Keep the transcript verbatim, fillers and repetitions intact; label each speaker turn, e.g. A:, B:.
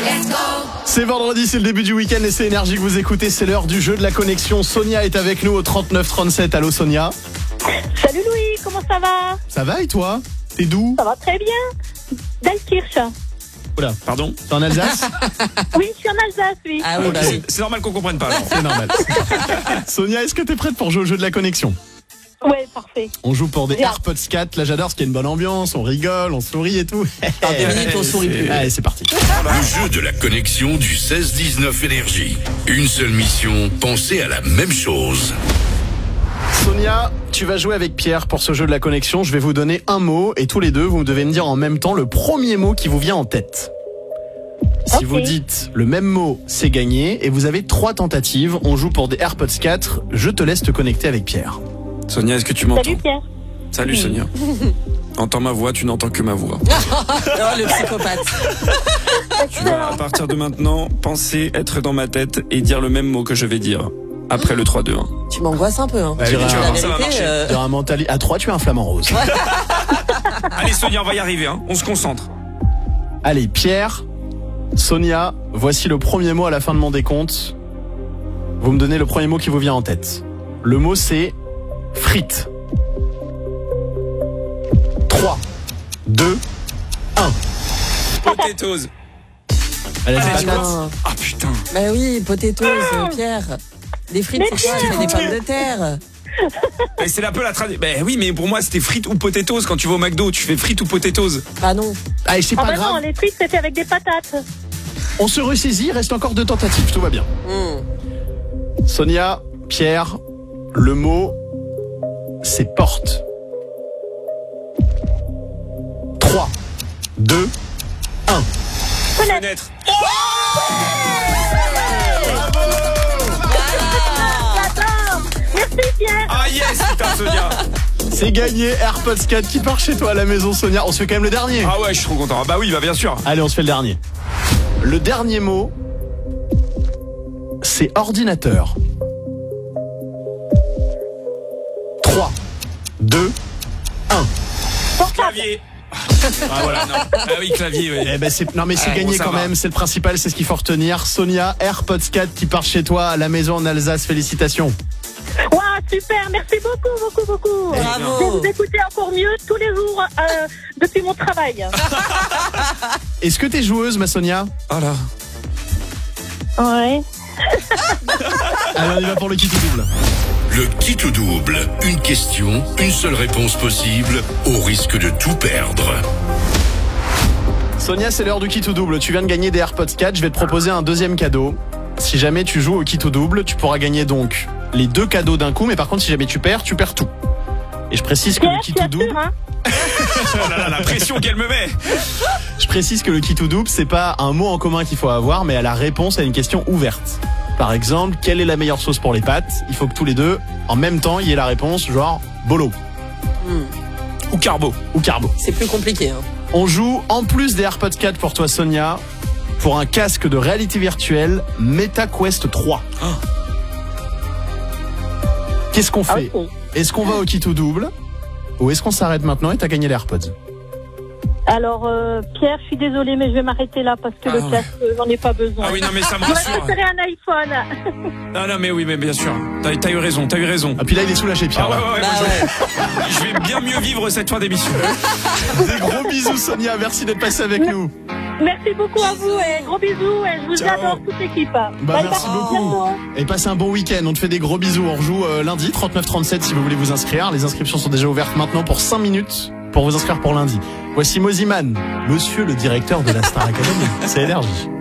A: C'est vendredi, c'est le début du week-end et c'est Énergie que vous écoutez. C'est l'heure du jeu de la connexion. Sonia est avec nous au trente-neuf trente-sept. Allô Sonia.
B: Salut Louis, comment ça va?
A: Ça va et toi? T'es d'où?
B: Ça va très bien. D'Alkirch.
A: Oula, pardon, t'es en Alsace?
B: Oui, je suis en Alsace, oui.
C: Ah oui, bah
A: Ok.
C: oui.
D: C'est normal qu'on comprenne pas. alors.
A: C'est normal. Sonia, est-ce que t'es prête pour jouer au jeu de la connexion?
B: Ouais, parfait.
A: On joue pour des
B: Bien.
A: AirPods quatre. Là j'adore, parce qu'il y a une bonne ambiance, on rigole, on sourit et tout.
C: Dans deux minutes, on sourit plus.
A: Allez, c'est parti.
E: Le jeu de la connexion du seize dix-neuf Énergie. Une seule mission, penser à la même chose.
A: Sonia, tu vas jouer avec Pierre pour ce jeu de la connexion. Je vais vous donner un mot et tous les deux, vous devez me dire en même temps le premier mot qui vous vient en tête. Si
B: Ok.
A: vous dites le même mot, c'est gagné et vous avez trois tentatives. On joue pour des AirPods quatre. Je te laisse te connecter avec Pierre.
D: Sonia, est-ce que tu m'entends?
B: Salut Pierre.
D: Salut Sonia. Entends ma voix, tu n'entends que ma voix.
C: Oh, le psychopathe.
D: Tu vas, à partir de maintenant, penser être dans ma tête et dire le même mot que je vais dire. Après le trois deux un.
C: Tu m'angoisses un peu. Hein.
A: Allez,
C: Tu
A: tu vas
C: la
A: voir,
D: ça va
C: vérité,
D: marcher.
C: euh,
A: Sur un mentali... À trois, tu es un flamant rose.
D: Allez Sonia, on va y arriver, hein. On se concentre.
A: Allez, Pierre, Sonia, voici le premier mot à la fin de mon décompte. Vous me donnez le premier mot qui vous vient en tête. Le mot, c'est frites. trois, deux, un.
D: Potatoes.
A: Allez,
D: Allez,
A: c'est
D: tu
A: patate.
D: vois. Ah putain.
C: Bah oui, potatoes, euh, Pierre. Des frites,
B: Mais
C: c'est quoi?
B: Pierre,
C: C'est des pommes de terre.
D: Et c'est un peu la tradition. Ben oui, mais pour moi, c'était frites ou potatoes. Quand tu vas au McDo, tu fais frites ou potatoes.
C: Bah non.
A: Allez, c'est
B: Ah
A: pas
B: bah non,
A: grave.
B: les frites c'était avec des patates.
A: On se ressaisit, il reste encore deux tentatives, tout va bien.
C: Hmm.
A: Sonia, Pierre, le mot, c'est porte. trois, deux, un.
D: Fenêtre.
B: Attends, merci Pierre.
D: Ah yes, putain Sonia.
A: C'est gagné, AirPods quatre qui part chez toi à la maison, Sonia. On se fait quand même le dernier.
D: Ah ouais, je suis trop content. Ah bah oui, bah bien sûr.
A: Allez, on se fait le dernier. Le dernier mot, c'est ordinateur. trois, deux, un.
D: Clavier. Ah voilà, non. Ah oui, clavier, oui.
A: Eh ben c'est non mais c'est
D: Ah,
A: gagné
D: bon, ça
A: quand
D: va.
A: même, c'est le principal, c'est ce qu'il faut retenir. Sonia, AirPods quatre qui part chez toi à la maison en Alsace, félicitations.
B: Waouh, super, merci beaucoup, beaucoup, beaucoup. Je vais
C: Bravo.
B: vous écouter encore mieux tous les jours euh, depuis mon travail.
A: Est-ce que t'es joueuse, ma Sonia?
D: Ah là.
B: Ouais.
A: Allez, on y va pour le kit ou double.
E: Le qui tout double. Une question, une seule réponse possible, au risque de tout perdre.
A: Sonia, c'est l'heure du kit ou double. Tu viens de gagner des AirPods quatre, je vais te proposer un deuxième cadeau. Si jamais tu joues au kit ou double, tu pourras gagner donc les deux cadeaux d'un coup, mais par contre si jamais tu perds, tu perds tout. Et je précise que
B: Pierre,
A: le kit
B: tu
A: ou double,
B: assures, hein?
D: Oh là là, la pression qu'elle me met.
A: je précise que le kit ou double, c'est pas un mot en commun qu'il faut avoir, mais à la réponse à une question ouverte. Par exemple, quelle est la meilleure sauce pour les pâtes? Il faut que tous les deux, en même temps, il y ait la réponse, genre bolo
C: Hmm.
D: Ou carbo.
A: ou carbo.
C: C'est plus compliqué. Hein.
A: On joue, en plus des AirPods quatre pour toi Sonia, pour un casque de réalité virtuelle MetaQuest trois.
D: Oh.
A: Qu'est-ce qu'on fait?
B: Ok.
A: Est-ce qu'on va au kit ou double? Ou est-ce qu'on s'arrête maintenant et t'as gagné les AirPods?
B: Alors euh, Pierre, je suis désolée, mais je vais m'arrêter là parce que
D: Ah
B: le
D: ouais.
B: casque, euh, j'en ai pas besoin.
D: Ah oui, non mais ça me
B: Je
D: rassure.
B: préférer un iPhone.
D: Ah non mais oui, mais bien sûr. T'as, t'as eu raison, t'as eu raison.
A: Ah puis là il est soulagé Pierre.
D: Ah ouais, ouais, ouais,
C: Bah
D: moi,
C: ouais.
D: je, je vais bien mieux vivre cette fin d'émission.
A: Des gros bisous Sonia, merci d'être passé avec nous.
B: Merci beaucoup à vous et gros bisous et je vous
D: Ciao.
B: adore toute l'équipe.
A: Bah,
B: Bye
A: merci
B: bye,
A: beaucoup.
B: bientôt.
A: Et passez un bon week-end, on te fait des gros bisous. On rejoue euh, lundi trente-neuf trente-sept si vous voulez vous inscrire. Les inscriptions sont déjà ouvertes maintenant pour cinq minutes pour vous inscrire pour lundi. Voici Moziman, monsieur le directeur de la Star Academy. C'est Énergie.